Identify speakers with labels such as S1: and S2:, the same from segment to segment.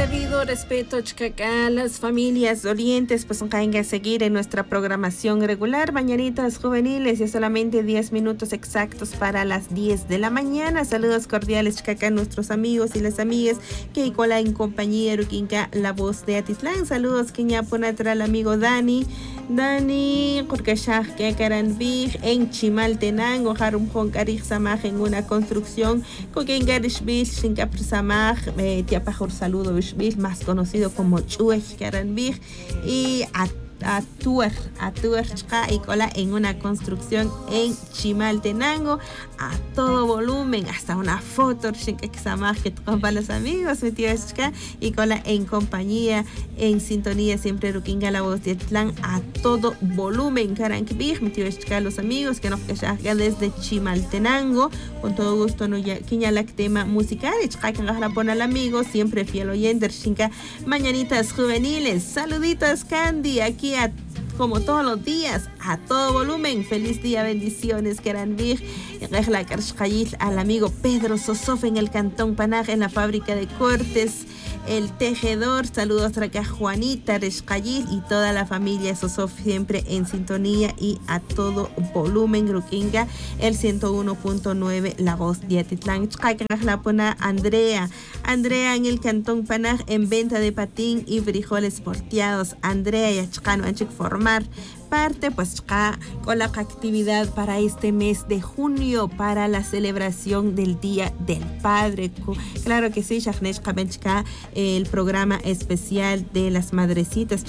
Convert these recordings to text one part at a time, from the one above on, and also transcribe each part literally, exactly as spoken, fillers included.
S1: debido respeto a las familias dolientes, pues vayan a seguir en nuestra programación regular. Mañanitas juveniles, y solamente diez minutos exactos para las diez de la mañana. Saludos cordiales a nuestros amigos y las amigas que igual en compañía Ruquinca, la voz de Atitlán. Saludos que ya ponatra al amigo Dani. Dani, porque ya que Caranbig en Chimaltenango, Harum Hong Karich Samaj en una construcción, Coquen Garishbil, Shinkapr Samaj, Tiapajor Saludo Bishbil, más conocido como Chuech Caranbig, y a Atuer, Atuer y cola en una construcción en Chimaltenango a todo volumen, hasta una foto que para los amigos y cola en compañía, en sintonía siempre Ruquinga, la voz de Atlán a todo volumen. Carankbig, los amigos que nos quejan desde Chimaltenango, con todo gusto no ya el tema musical y la pone al amigo, siempre fiel oyente, mañanitas juveniles, saluditos Candy, aquí a, como todos los días, a todo volumen. Feliz día, bendiciones, Keranbig. Al amigo Pedro Sosof en el Cantón Panaj, en la fábrica de cortes, el tejedor. Saludos a Juanita Reshkayil y toda la familia Sosof, siempre en sintonía y a todo volumen. Gruquinga, el ciento uno punto nueve, la voz de Atitlán. La pona Andrea. Andrea en el Cantón Panaj, en venta de patín y frijoles porteados. Andrea y Achcano Anchik formar parte pues con la actividad para este mes de junio, para la celebración del Día del Padre. Claro que sí, el programa especial de las madrecitas,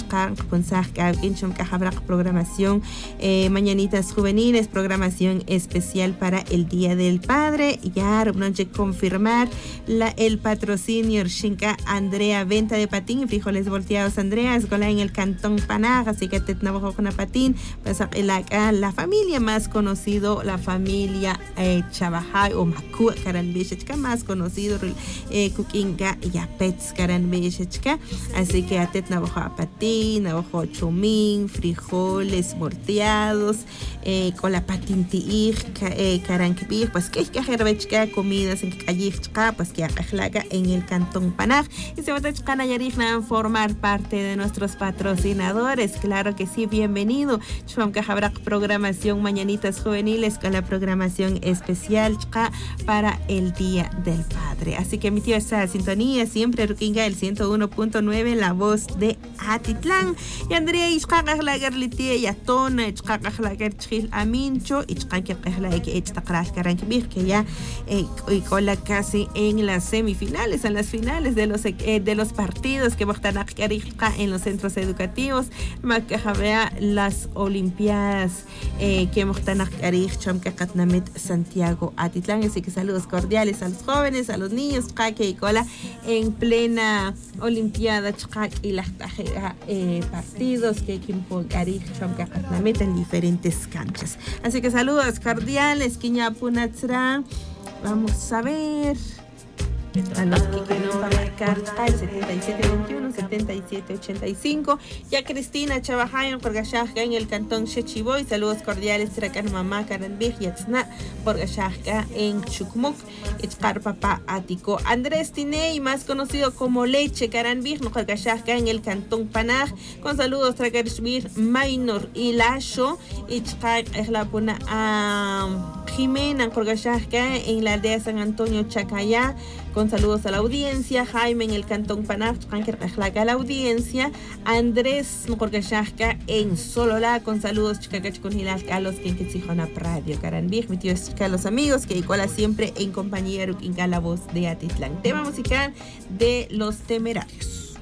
S1: programación eh, mañanitas juveniles, programación especial para el Día del Padre. Ya noche confirmar la, el patrocinio Shinka Andrea, venta de patín y frijoles volteados. Andrea es gola en el Cantón Panaj, así que te trabajo con patín. Pues la, la familia más conocido, la familia eh, Chabajay o Macu Caranbishechka, más conocido eh, Kukinga y Apets Caranbishechka. Así que atet navajo patín, navajo chomín, frijoles volteados, eh, con la patintiig, eh, Carankbij, pues que es comidas en Kayikcha, pues que aclaga en el Cantón Panaj. Y se va a formar parte de nuestros patrocinadores. Claro que sí, bienvenido. Habrá programación mañanitas juveniles con la programación especial para el Día del Padre. Así que mi tío está sintonía siempre Ruquinga, el ciento uno punto nueve, la voz de Atitlán. Y Andrea Ishkakaj la Gerlitia y Atona, Ishkakaj la Gerchil Amincho, Ishkakaj la Echtakrash Karankbir, que ya eh, con la casi en las semifinales, en las finales de los, eh, de los partidos que van a en los centros educativos. Macajabea las Olimpiadas eh, que Mochtanach Karich Chamkakatnamet Santiago Atitlán. Así que saludos cordiales a los jóvenes, a los niños, Chake y Cola en plena Olimpiada Chak y las eh, partidos que Kimpo Karich Chamkakatnamet en diferentes canchas. Así que saludos cordiales, Kiñapunatzra. Vamos a ver a los que quieren marcar al setenta y siete veintiuno, setenta y siete ochenta y cinco. Ya Cristina Chavajayan por Gashajka en el Cantón Chechiboy. Saludos cordiales Tracan Mamá Karanbij Yatzna por Gashajka en Chukmuk. Itzkar Papá Ático. Andrés Tiney, más conocido como Leche Karanbij, no por Gashajka en el Cantón Panaj. Con saludos Tracarishbir Maynor y Lasho. Itzkar Eslapuna a Jimena por Gashajka en la aldea San Antonio Chacayá. Con saludos a la audiencia. Jaime en el Cantón Panaj, a la audiencia. Andrés Nkorgashaka en Sololá, con saludos chicacachconilal a los que en Quetzijona Radio Caranbij, mi tío a los amigos que iguala siempre en compañía Ruquinca, la voz de Atitlán. Tema musical de Los Temerarios.